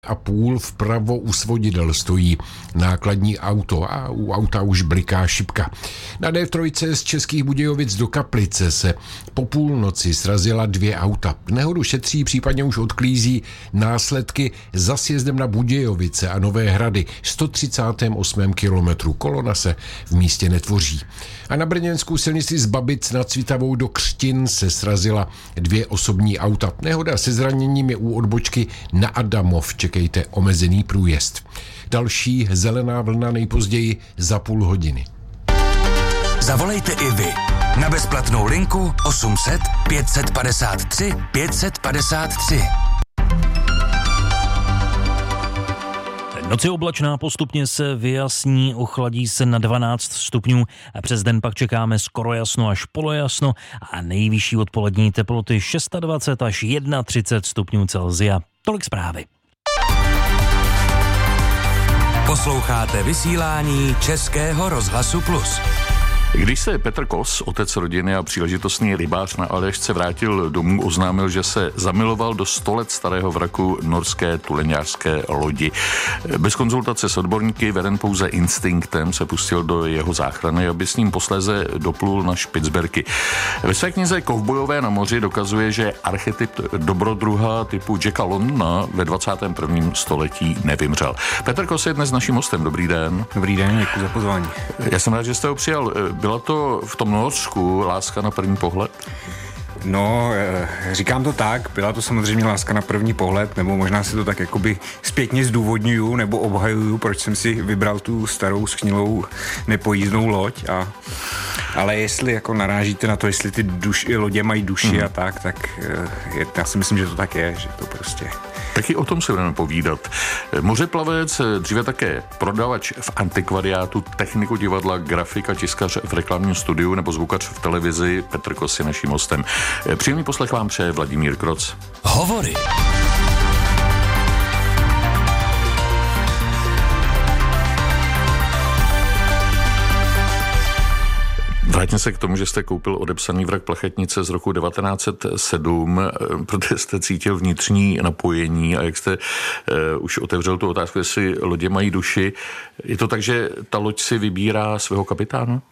a půl vpravo u svodidel stojí nákladní auto a u auta už bliká šipka. Na D3 z Českých Budějovic do Kaplice se po půlnoci srazila 2 auta. Nehodu šetří, případně už odklízí následky za sjezdem na Budějovice a Nové Hrady 138. kilometru. Kolona se v místě netvoří. A na brněnskou silnici z Babic nad Svitavou do Křtin se srazila 2 osobní auta. Nehoda se zraněními u odbočky na Adamov. Čekejte omezený průjezd. Další zelená vlna nejpozději za půl hodiny. Zavolejte i vy na bezplatnou linku 800 553 553. Noc je oblačná, postupně se vyjasní, ochladí se na 12 stupňů a přes den pak čekáme skoro jasno až polojasno a nejvyšší odpolední teploty 26 až 31 stupňů Celsia. Tolik zprávy. Posloucháte vysílání Českého rozhlasu Plus. Když se Petr Kos, otec rodiny a příležitostný rybář na Aljašce, vrátil domů, oznámil, že se zamiloval do 100 let starého vraku norské tuleňářské lodi. Bez konzultace s odborníky, veden pouze instinktem, se pustil do jeho záchrany, aby s ním posléze doplul na Špicberky. Ve své knize Kovbojové na moři dokazuje, že archetyp dobrodruha typu Jacka Londona ve 21. století nevymřel. Petr Kos je dnes naším hostem. Dobrý den. Dobrý den, děkuji za pozvání. Já jsem rád, že jste ho přijal. Byla to v tom Norsku láska na první pohled? No, říkám to tak, byla to samozřejmě láska na první pohled, nebo možná si to tak jakoby zpětně zdůvodňuju, nebo obhajuju, proč jsem si vybral tu starou schnilou nepojízdnou loď. Ale jestli jako narážíte na to, jestli ty lodě mají duši a tak já si myslím, že to tak je, že to prostě... Taky o tom se budeme povídat. Mořeplavec, dříve také prodavač v antikvariátu, techniku divadla, grafika, tiskař v reklamním studiu nebo zvukař v televizi, Petr Kos je naším hostem. Příjemný poslech vám přeje Vladimír Kroc. Hovory. Vrátím se k tomu, že jste koupil odepsaný vrak Plachetnice z roku 1907, protože jste cítil vnitřní napojení a jak jste už otevřel tu otázku, jestli lodě mají duši. Je to tak, že ta loď si vybírá svého kapitána?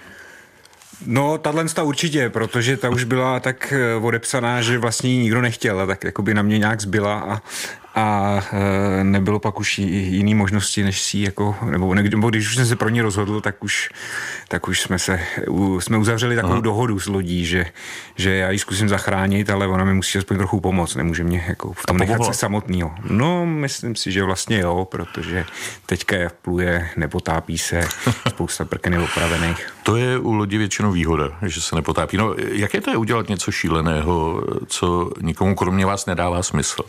No, tahle určitě, protože ta už byla tak odepsaná, že vlastně ji nikdo nechtěl a tak jakoby na mě nějak zbyla a nebylo pak už jiný možnosti, než si jako, nebo když už jsem se pro ní rozhodl, tak už jsme uzavřeli takovou dohodu s lodí, že já ji zkusím zachránit, ale ona mi musí aspoň trochu pomoct, nemůže mě jako v tom nechat se samotnýho. No, myslím si, že vlastně jo, protože teďka pluje, nepotápí se, spousta prken je opravených. To je u lodi většinou výhoda, že se nepotápí. No, jaké to je udělat něco šíleného, co nikomu kromě vás nedává smysl?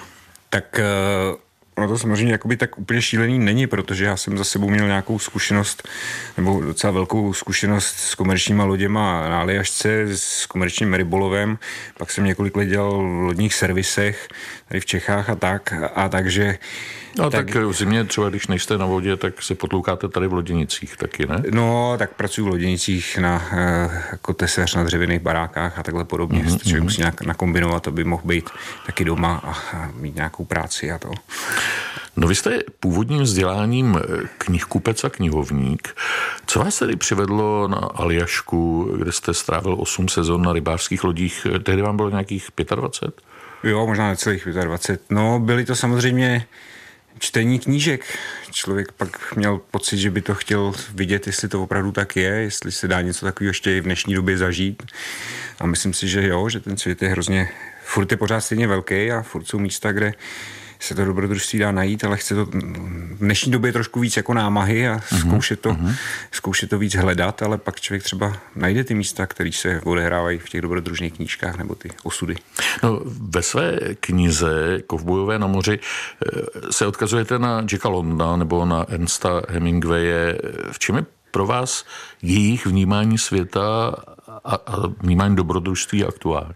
Tak ono to samozřejmě jakoby tak úplně šílený není, protože já jsem za sebou měl nějakou zkušenost, nebo docela velkou zkušenost s komerčníma loděma na Aljašce, s komerčním rybolovem, pak jsem několik let dělal v lodních servisech tady v Čechách a takže... No tak v zimě třeba, když nejste na vodě, tak se potloukáte tady v loděnicích taky, ne? No, tak pracuji v loděnicích jako tesař na dřevěných barákách a takhle podobně. Člověk musí nějak nakombinovat, aby mohl být taky doma a mít nějakou práci a to. No vy jste původním vzděláním knihkupec a knihovník. Co vás tedy přivedlo na Aljašku, kde jste strávil 8 sezon na rybářských lodích? Tehdy vám bylo nějakých 25? Jo, možná necelých 25. No, byly to samozřejmě čtení knížek. Člověk pak měl pocit, že by to chtěl vidět, jestli to opravdu tak je, jestli se dá něco takového ještě i v dnešní době zažít. A myslím si, že jo, že ten svět je hrozně, furt je pořád stejně velký a furt jsou místa, kde se to dobrodružství dá najít, ale chce to v dnešní době trošku víc jako námahy a zkoušet to víc hledat, ale pak člověk třeba najde ty místa, které se odehrávají v těch dobrodružných knížkách nebo ty osudy. No, ve své knize Kovbojové na moři se odkazujete na Jacka Londona nebo na Ernesta Hemingwaye. V čem je pro vás jejich vnímání světa a vnímání dobrodružství aktuální?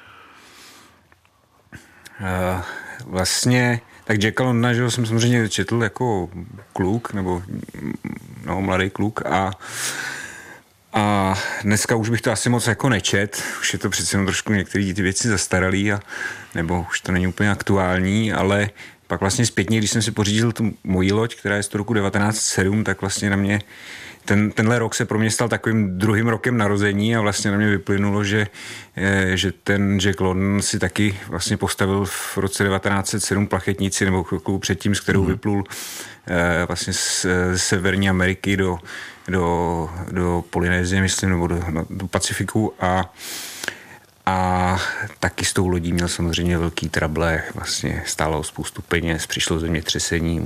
Vlastně, tak Jacka Londona, že jsem samozřejmě četl jako kluk, nebo mladý kluk a dneska už bych to asi moc jako nečet, už je to přece jenom trošku některé ty věci zastaralý nebo už to není úplně aktuální, ale pak vlastně zpětně, když jsem si pořídil tu moji loď, která je z roku 1907, tak vlastně na mě tenhle rok se pro mě stal takovým druhým rokem narození a vlastně na mě vyplynulo, že ten Jack London si taky vlastně postavil v roce 1907 plachetnici nebo chvilku předtím, s kterou vyplul vlastně z Severní Ameriky do Polynézie, myslím, nebo do Pacifiku a taky s tou lodí měl samozřejmě velký trable, vlastně stálo spoustu peněz, přišlo zemětřesení,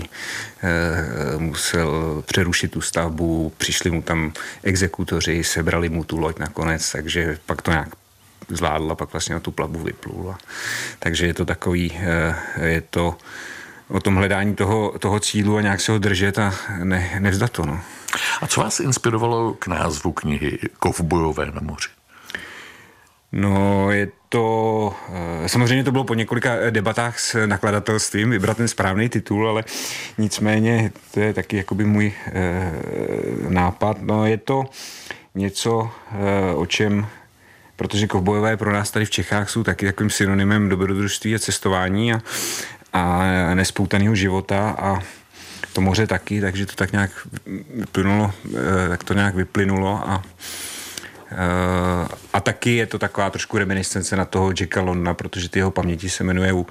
musel přerušit tu stavbu, přišli mu tam exekutoři, sebrali mu tu loď nakonec, takže pak to nějak zvládl a pak vlastně na tu plavbu vyplul. Takže je to takový, je to o tom hledání toho cílu a nějak se ho držet a nevzdat to. No. A co vás inspirovalo k názvu knihy Kovbojové na moři? No, je to... Samozřejmě to bylo po několika debatách s nakladatelstvím vybrat ten správný titul, ale nicméně to je taky jakoby můj nápad. No, je to něco, o čem... Protože kovbojové pro nás tady v Čechách jsou taky takovým synonymem dobrodružství a cestování a nespoutaného života a to moře taky, takže to tak nějak vyplynulo a taky je to taková trošku reminiscence na toho Jacka Londona, protože ty jeho paměti se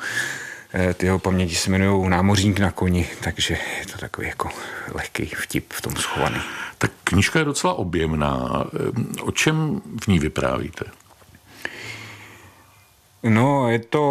jmenují Námořník na koni, takže je to takový jako lehký vtip v tom schovaný. Tak knížka je docela objemná. O čem v ní vyprávíte? No,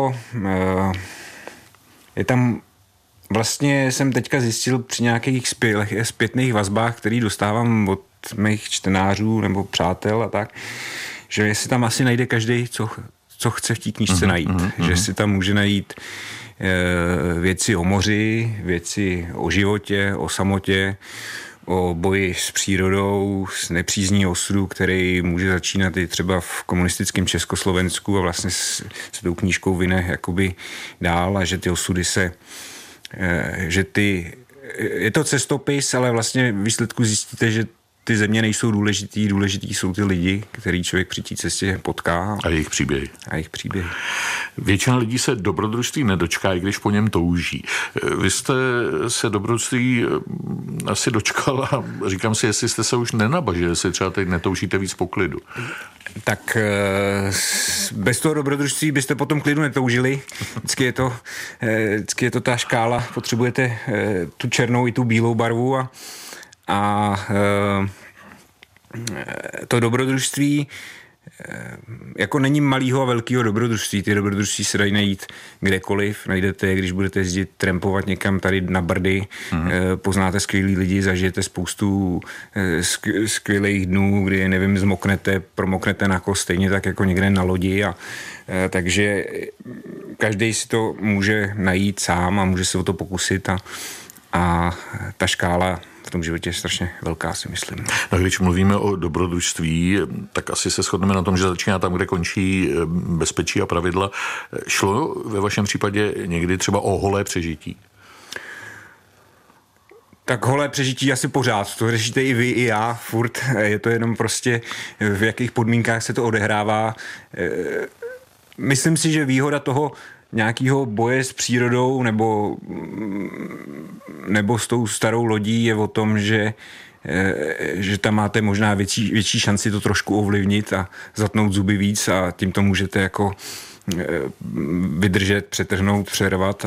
je tam vlastně jsem teďka zjistil při nějakých zpětných vazbách, který dostávám od mých čtenářů nebo přátel a tak, že jestli tam asi najde každý, co chce v té knížce najít. Že si tam může najít věci o moři, věci o životě, o samotě, o boji s přírodou, s nepřízní osudu, který může začínat i třeba v komunistickém Československu a vlastně se tou knížkou vyne jakoby dál a že ty osudy je to cestopis, ale vlastně v výsledku zjistíte, že ty země nejsou důležitý jsou ty lidi, který člověk při té cestě potká. A jejich příběhy. Většina lidí se dobrodružství nedočká, i když po něm touží. Vy jste se dobrodružství asi dočkal a říkám si, jestli jste se už nenabažili, jestli třeba teď netoužíte víc po klidu. Tak bez toho dobrodružství byste potom klidu netoužili. Vždycky je to ta škála, potřebujete tu černou i tu bílou barvu a to dobrodružství jako není malýho a velkýho dobrodružství. Ty dobrodružství se dají najít kdekoliv. Najdete je, když budete jezdit trampovat někam tady na Brdy, poznáte skvělý lidi, zažijete spoustu skvělých dnů, kdy, nevím, promoknete na kost stejně tak jako někde na lodi takže každý si to může najít sám a může se o to pokusit a ta škála v tom životě je strašně velká, si myslím. No, když mluvíme o dobrodružství, tak asi se shodneme na tom, že začíná tam, kde končí bezpečí a pravidla. Šlo ve vašem případě někdy třeba o holé přežití? Tak holé přežití asi pořád. To řešíte i vy, i já. Furt je to jenom prostě v jakých podmínkách se to odehrává. Myslím si, že výhoda toho nějakého boje s přírodou nebo s tou starou lodí je o tom, že tam máte možná větší šanci to trošku ovlivnit a zatnout zuby víc a tím to můžete jako vydržet, přetrhnout, přervat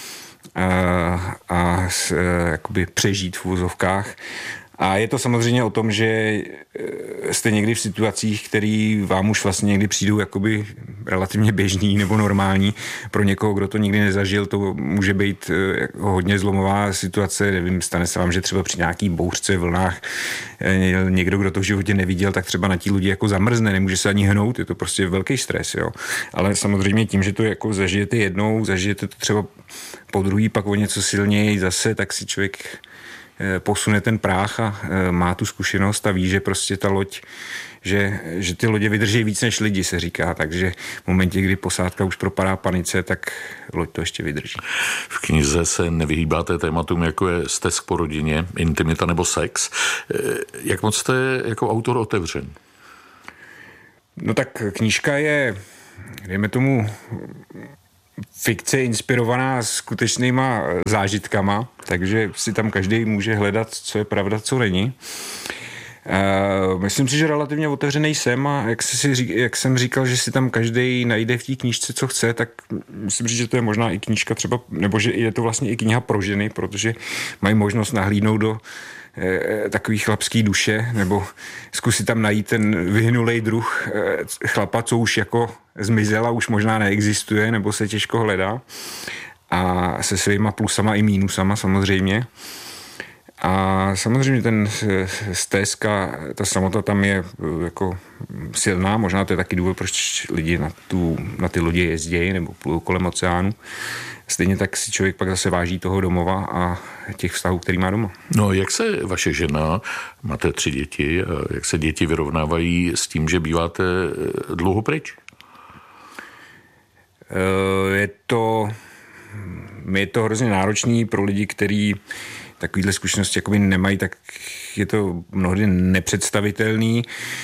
a jakoby přežít v uvozovkách. A je to samozřejmě o tom, že jste někdy v situacích, které vám už vlastně někdy přijdou jakoby relativně běžný nebo normální. Pro někoho, kdo to nikdy nezažil, to může být hodně zlomová situace. Nevím, stane se vám, že třeba při nějaký bouřce, vlnách někdo, kdo to v životě neviděl, tak třeba na tí lodi jako zamrzne, nemůže se ani hnout, je to prostě velký stres. Jo. Ale samozřejmě tím, že to jako zažijete jednou, zažijete to třeba po druhý, pak o něco silněji zase, tak si člověk posune ten práh a má tu zkušenost a ví, že prostě ta loď, že ty lodě vydrží víc než lidi, se říká, takže v momentě, kdy posádka už propadá panice, tak loď to ještě vydrží. V knize se nevyhýbáte tématům, jako je stesk po rodině, intimita nebo sex. Jak moc jste jako autor otevřen? No tak knížka je, dejme tomu, fikce inspirovaná skutečnýma zážitkama, takže si tam každý může hledat, co je pravda, co není. Myslím si, že relativně otevřený jsem a jak jsem říkal, že si tam každý najde v té knížce, co chce, tak myslím si, že to je možná i knížka třeba, nebo že je to vlastně i kniha pro ženy, protože mají možnost nahlídnout do takový chlapský duše, nebo zkusit tam najít ten vyhnulej druh chlapa, co už jako zmizel a už možná neexistuje, nebo se těžko hledá. A se svýma plusama i mínusama samozřejmě. A samozřejmě ten stezka, ta samota tam je jako silná, možná to je taky důvod, proč lidi na ty lodě jezdí nebo plují kolem oceánu. Stejně tak si člověk pak zase váží toho domova a těch vztahů, který má doma. No, jak se vaše žena, máte 3 děti, jak se děti vyrovnávají s tím, že býváte dlouho pryč? Je to hrozně náročný pro lidi, kteří takovýhle zkušenosti jakoby nemají, tak je to mnohdy nepředstavitelný.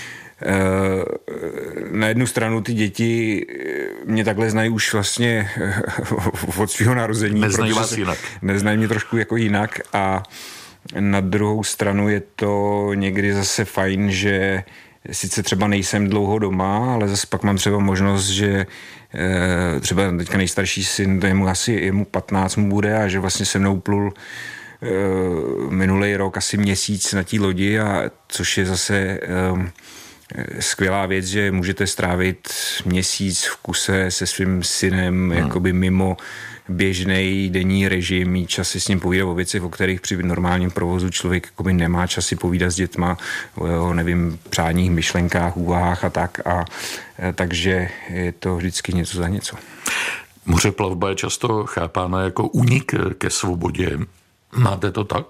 Na jednu stranu ty děti mě takhle znají už vlastně od svého narození. Neznají vás jinak. Neznají mě trošku jako jinak a na druhou stranu je to někdy zase fajn, že sice třeba nejsem dlouho doma, ale zase pak mám třeba možnost, že třeba teďka nejstarší syn, jemu 15 mu bude a že vlastně se mnou plul minulý rok asi měsíc na té lodi, a což je zase skvělá věc, že můžete strávit měsíc v kuse se svým synem jakoby mimo běžný denní režim, mít čas si s ním povídat o věcech, o kterých při normálním provozu člověk jakoby nemá čas si povídat s dětma, o nevím, přáních, myšlenkách, úvahách a tak. Takže je to vždycky něco za něco. Mořeplavba je často chápána jako únik ke svobodě. Máte to tak?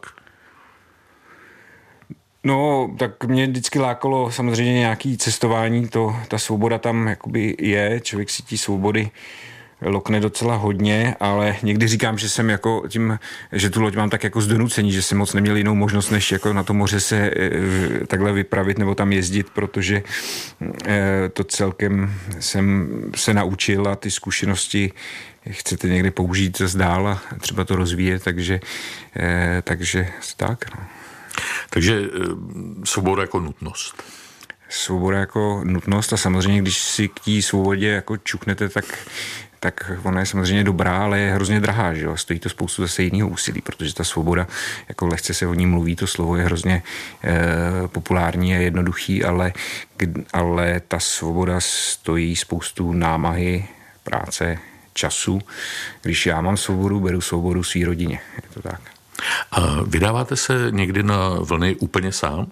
No, tak mě vždycky lákalo samozřejmě nějaký cestování, ta svoboda tam jakoby je, člověk si tí svobody lokne docela hodně, ale někdy říkám, že jsem jako tím, že tu loď mám tak jako z donucení, že jsem moc neměl jinou možnost, než jako na to moře se takhle vypravit nebo tam jezdit, protože to celkem jsem se naučil a ty zkušenosti chcete někdy použít zase dál a třeba to rozvíjet, takže tak. No. Takže svoboda jako nutnost. Svoboda jako nutnost a samozřejmě, když si k té svobodě jako čuknete, tak ona je samozřejmě dobrá, ale je hrozně drahá, že jo? Stojí to spoustu zase jiného úsilí, protože ta svoboda, jako lehce se o ní mluví, to slovo je hrozně populární a jednoduchý, ale ta svoboda stojí spoustu námahy, práce, času. Když já mám svobodu, beru svobodu svý rodině. Je to tak. A vydáváte se někdy na vlny úplně sám?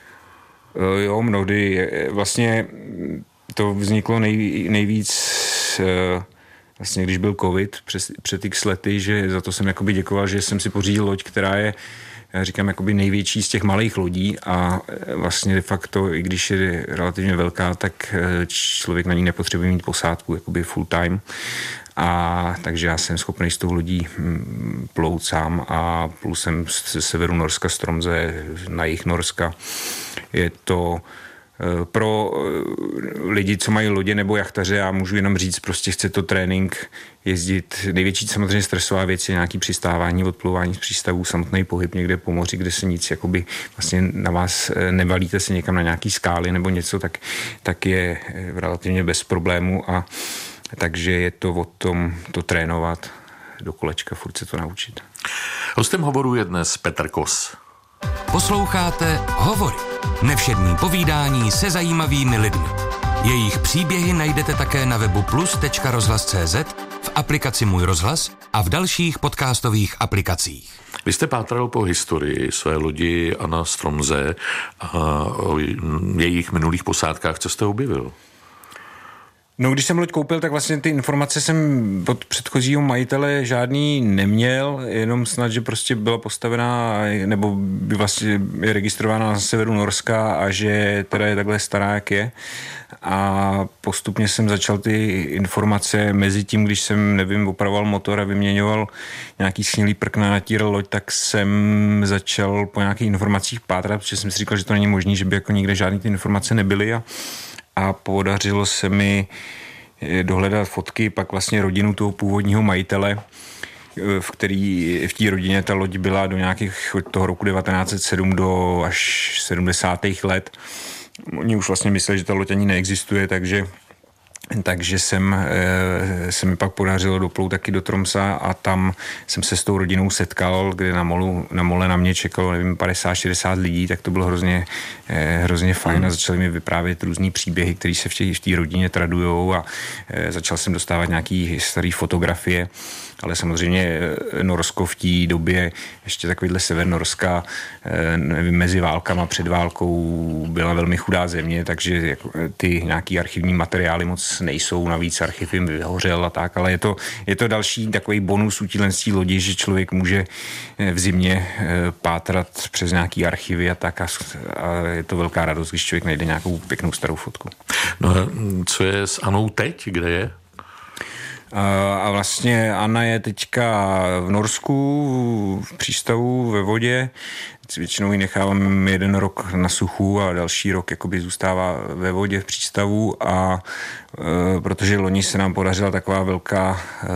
Jo, mnohdy. Vlastně to vzniklo nejvíc vlastně, když byl covid před x lety, že za to jsem jakoby děkoval, že jsem si pořídil loď, která je, já říkám, jakoby největší z těch malých lodí a vlastně de facto, i když je relativně velká, tak člověk na ní nepotřebuje mít posádku, jakoby full time. A takže já jsem schopný s tou lodí plout sám a plul jsem ze severu Norska, z Tromsø na jih Norska. Je to pro lidi, co mají lodě nebo jachtaře, já můžu jenom říct, prostě chce to trénink jezdit. Největší samozřejmě stresová věc je nějaký přistávání, odplouvání z přístavů, samotný pohyb někde po moři, kde se nic jakoby vlastně na vás nevalíte se někam na nějaký skály nebo něco, tak je relativně bez problému a takže je to o tom to trénovat do kolečka, furt se to naučit. Hostem hovoru je dnes Petr Kos. Posloucháte Hovory. Nevšední povídání se zajímavými lidmi. Jejich příběhy najdete také na webu plus.rozhlas.cz, v aplikaci Můj rozhlas a v dalších podcastových aplikacích. Vy jste pátral po historii své lodi Anna z Tromsø a o jejich minulých posádkách. Co jste objevil? No, když jsem loď koupil, tak vlastně ty informace jsem od předchozího majitele žádný neměl, jenom snad, že prostě byla postavená, nebo by vlastně je registrována na severu Norska a že teda je takhle stará, jak je. A postupně jsem začal ty informace mezi tím, když jsem, nevím, opravoval motor a vyměňoval nějaký snělý prkna, natíral loď, tak jsem začal po nějakých informacích pátrat, protože jsem si říkal, že to není možné, že by jako nikde žádný ty informace nebyly a podařilo se mi dohledat fotky, pak vlastně rodinu toho původního majitele, v té rodině ta loď byla do nějakých od toho roku 1907 do až 70. let. Oni už vlastně mysleli, že ta loď ani neexistuje, takže se mi pak podařilo doplout taky do Tromsa a tam jsem se s tou rodinou setkal, kde na mole na mě čekalo, nevím, 50-60 lidí, tak to bylo hrozně fajn a začali mi vyprávět různý příběhy, které se v té rodině tradujou a začal jsem dostávat nějaký staré fotografie, ale samozřejmě Norsko v té době, ještě takovýhle sever Norska, nevím, mezi válkama, před válkou byla velmi chudá země, takže ty nějaký archivní materiály moc nejsou, navíc archiv jim vyhořel a tak, ale je to další takový bonus u téhlenství lodi, že člověk může v zimě pátrat přes nějaký archivy a tak a je to velká radost, když člověk najde nějakou pěknou starou fotku. No a co je s Anou teď? Kde je? A vlastně Anna je teďka v Norsku, v přístavu, ve vodě. Většinou ji nechávám 1 rok na suchu a další rok jakoby zůstává ve vodě v přístavu a protože loni se nám podařila taková velká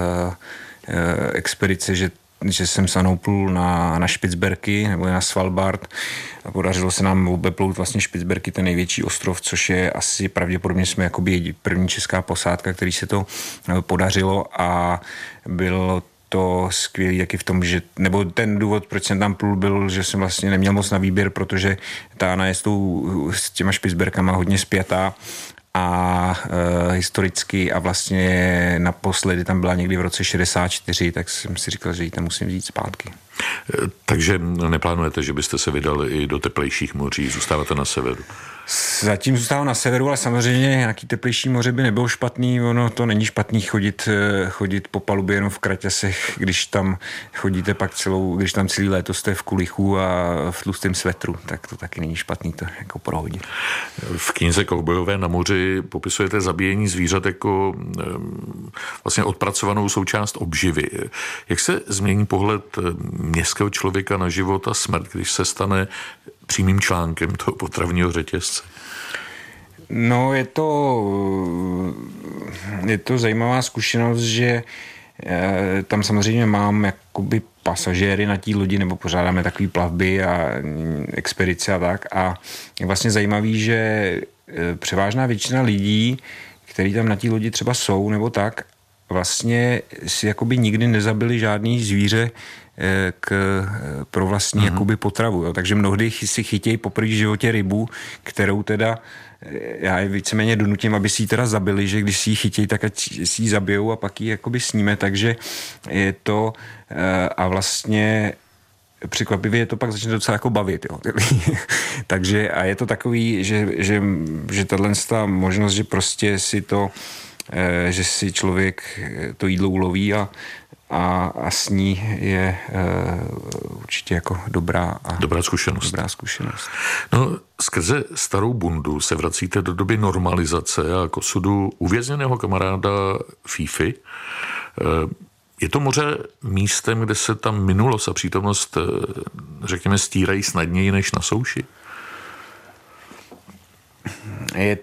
expedice, že jsem s Anou plul na Špicberky nebo na Svalbard a podařilo se nám obeplout vlastně Špicberky, ten největší ostrov, což je asi pravděpodobně jsme jakoby první česká posádka, který se to podařilo a bylo to skvělý taky v tom, že, nebo ten důvod, proč jsem tam plul, byl, že jsem vlastně neměl moc na výběr, protože ta Anna je s těma Špicberkama hodně spjatá a historicky a vlastně naposledy tam byla někdy v roce 64, tak jsem si říkal, že ji tam musím vzít zpátky. Takže neplánujete, že byste se vydali i do teplejších moří, zůstáváte na severu? Zatím zůstávám na severu, ale samozřejmě nějaký teplejší moře by nebylo špatný. Ono to není špatný chodit po palubě jenom v kraťasech, když tam chodíte když tam celý léto jste v kulichu a v tlustém svetru, tak to taky není špatný to jako prohodit. V knize Kovbojové na moři popisujete zabíjení zvířat jako vlastně odpracovanou součást obživy. Jak se změní pohled městského člověka na život a smrt, když se stane přímým článkem toho potravního řetězce? No, je to zajímavá zkušenost, že tam samozřejmě mám jakoby pasažéry na té lodi, nebo pořádáme takové plavby a expedice a tak. A je vlastně zajímavý, že převážná většina lidí, kteří tam na té lodi třeba jsou, nebo tak, vlastně si jakoby nikdy nezabili žádný zvíře pro vlastní jakoby potravu. Jo. Takže mnohdy si chytějí poprvé v životě rybu, kterou teda já je víceméně donutím, aby si ji teda zabili, že když si ji chytějí, tak ať si ji zabijou a pak ji jakoby sníme, takže je to a vlastně překvapivě je to pak začne docela jako bavit. Jo. Takže a je to takový, že tato možnost, že prostě že si člověk to jídlo uloví a sní je určitě jako dobrá zkušenost. No, skrze Starou bundu se vracíte do doby normalizace a k osudu uvězněného kamaráda Fífy. Je to moře místem, kde se tam minulost a přítomnost, řekněme, stírají snadněji než na souši? Je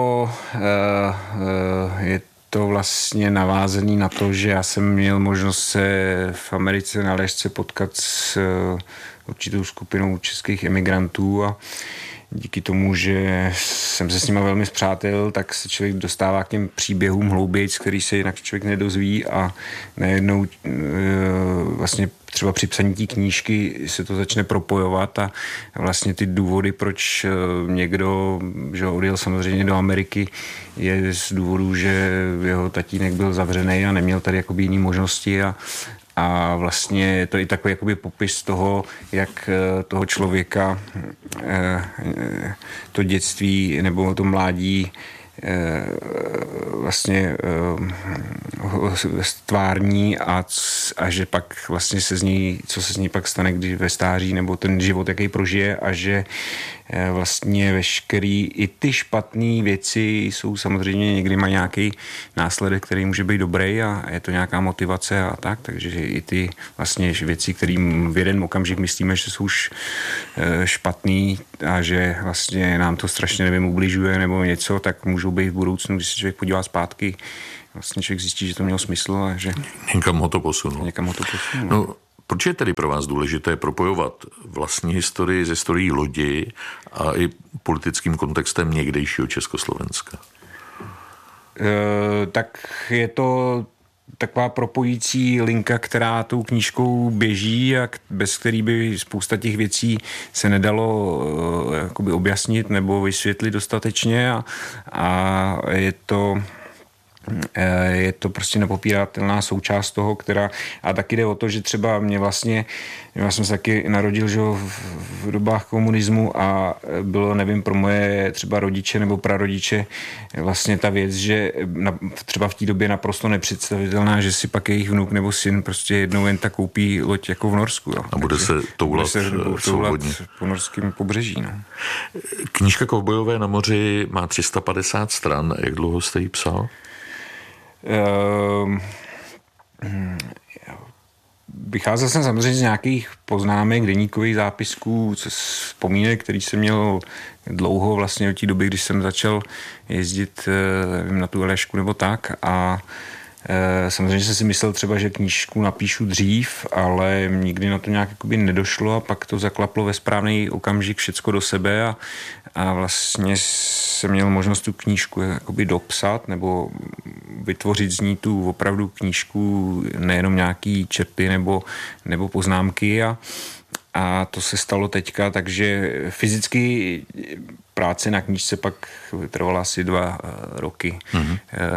to vlastně navázaný na to, že já jsem měl možnost se v Americe na Aljašce potkat s určitou skupinou českých emigrantů a díky tomu, že jsem se s nimi velmi spřátel, tak se člověk dostává k těm příběhům hloubějc, který se jinak člověk nedozví a najednou vlastně třeba při psaní té knížky se to začne propojovat a vlastně ty důvody, proč někdo že odjel samozřejmě do Ameriky, je z důvodu, že jeho tatínek byl zavřený a neměl tady jakoby jiný možnosti a vlastně je to i takový jakoby popis toho, jak toho člověka to dětství nebo to mládí vlastně stvární a že pak vlastně co se z něj pak stane, když ve stáří, nebo ten život, jaký prožije a že vlastně veškerý, i ty špatné věci jsou samozřejmě, někdy mají nějaký následek, který může být dobrý a je to nějaká motivace a tak, takže i ty vlastně věci, kterým v jeden okamžik myslíme, že jsou už špatný a že vlastně nám to strašně nevím, ubližuje nebo něco, tak můžou být v budoucnu, když se člověk podívá zpátky, vlastně člověk zjistí, že to mělo smysl a že někam ho to posunulo. No, proč je tedy pro vás důležité propojovat vlastní historii s historií lodi a i politickým kontextem někdejšího Československa? Tak je to taková propojící linka, která tou knížkou běží a bez který by spousta těch věcí se nedalo jakoby objasnit nebo vysvětlit dostatečně a je to prostě nepopíratelná součást toho, která a taky jde o to, že třeba já jsem se taky narodil, že v dobách komunismu a bylo, nevím, pro moje třeba rodiče nebo prarodiče vlastně ta věc, že třeba v té době naprosto nepředstavitelná, že si pak jejich vnuk nebo syn prostě jednou jen tak koupí loď jako v Norsku. Jo. A bude se toulat svobodně po norském pobřeží. No. Knížka Kovbojové na moři má 350 stran. Jak dlouho jste ji psal? Vycházel jsem samozřejmě z nějakých poznámek, deníkových zápisků, vzpomínek, který jsem měl dlouho vlastně od té doby, když jsem začal jezdit na tu Aljašku nebo tak a samozřejmě jsem si myslel třeba, že knížku napíšu dřív, ale nikdy na to nějak jakoby nedošlo a pak to zaklaplo ve správný okamžik všecko do sebe a vlastně jsem měl možnost tu knížku jakoby dopsat nebo vytvořit z ní tu opravdu knížku, nejenom nějaký čerty nebo poznámky a to se stalo teďka, takže fyzicky práce na knížce pak trvala asi 2 roky. Mm-hmm.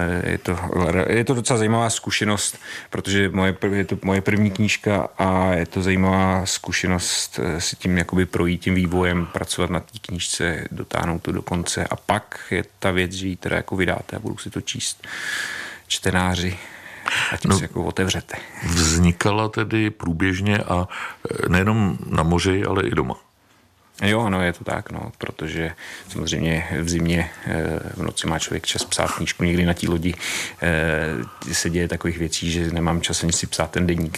Je to docela zajímavá zkušenost, protože je to moje první knížka a je to zajímavá zkušenost si tím jakoby projít tím vývojem, pracovat na té knížce, dotáhnout to do konce a pak je ta věc, že ji teda jako vydáte a budou si to číst čtenáři. A tím se jako otevřete. Vznikala tedy průběžně a nejenom na moři, ale i doma. Jo, ano, je to tak, no, protože samozřejmě v zimě v noci má člověk čas psát knížku, někdy na té lodi se děje takových věcí, že nemám čas ani si psát ten deník,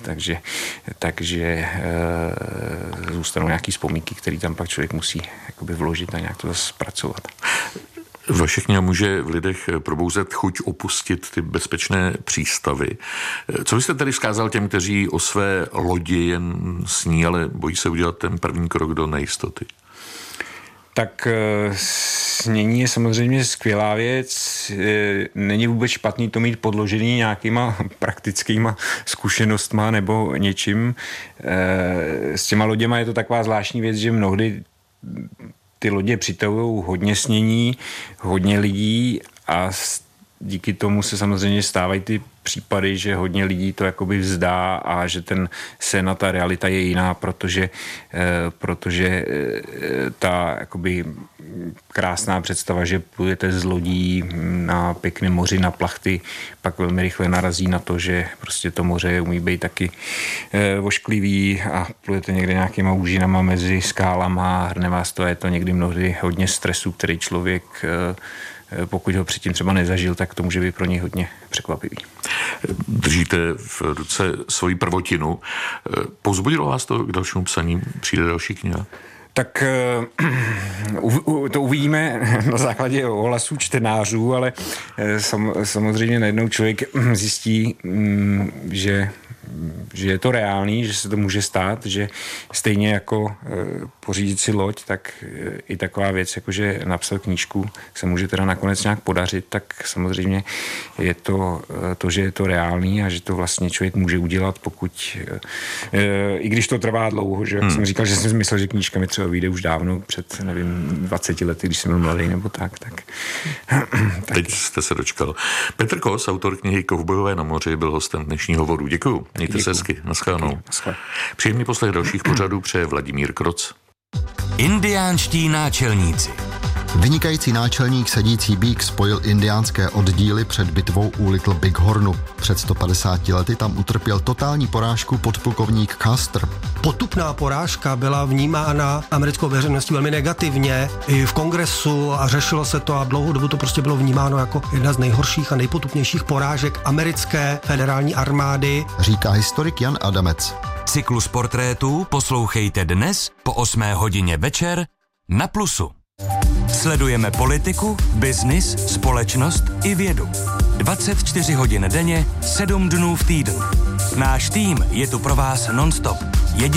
takže zůstanou nějaký vzpomínky, které tam pak člověk musí jakoby vložit a nějak to zase zpracovat. Vaše kniha může v lidech probouzet chuť opustit ty bezpečné přístavy. Co byste tedy vzkázal těm, kteří o své lodi jen sní, ale bojí se udělat ten první krok do nejistoty? Tak snění je samozřejmě skvělá věc. Není vůbec špatný to mít podložený nějakýma praktickýma zkušenostma nebo něčím. S těma loděma je to taková zvláštní věc, že mnohdy ty lodě přitahují hodně snění, hodně lidí a díky tomu se samozřejmě stávají ty případy, že hodně lidí to jakoby vzdá a že ten sen a ta realita je jiná, protože ta jakoby krásná představa, že plujete z lodí na pěkném moři, na plachty, pak velmi rychle narazí na to, že prostě to moře umí být taky vošklivý a plujete někde nějakýma úžinama mezi skálama, hrne vás to, je to někdy mnohdy hodně stresu, který člověk pokud ho předtím třeba nezažil, tak to může být pro něj hodně překvapivý. Držíte v ruce svoji prvotinu. Povzbudilo vás to k dalšímu psaní? Přijde další kniha? Tak to uvidíme na základě ohlasů čtenářů, ale samozřejmě najednou člověk zjistí, že je to reálný, že se to může stát, že stejně jako pořídit si loď, tak i taková věc, jakože napsat knížku, se může teda nakonec nějak podařit, tak samozřejmě je to, že je to reálný a že to vlastně člověk může udělat, pokud i když to trvá dlouho, že jak jsem říkal, že jsem myslel, že knížka mi třeba vyjde už dávno, před, nevím, 20 lety, když jsem byl mladý nebo tak. Teď jste se dočkal. Petr Kos, autor knihy Kovbojové na moři, byl hostem dnešního hovoru. Děkuju. Mějte se hezky. Naschledanou. Příjemný poslech dalších pořadů přeje Vladimír Kroc. Indiánští náčelníci. Vynikající náčelník sedící býk spojil indiánské oddíly před bitvou u Little Bighornu. Před 150 lety tam utrpěl totální porážku podplukovník Custer. Potupná porážka byla vnímána americkou veřejností velmi negativně i v kongresu a řešilo se to a dlouhou dobu to prostě bylo vnímáno jako jedna z nejhorších a nejpotupnějších porážek americké federální armády. Říká historik Jan Adamec. Cyklus portrétů poslouchejte dnes po 8 hodině večer na Plusu. Sledujeme politiku, biznis, společnost i vědu. 24 hodin denně, 7 dnů v týdnu. Náš tým je tu pro vás non-stop.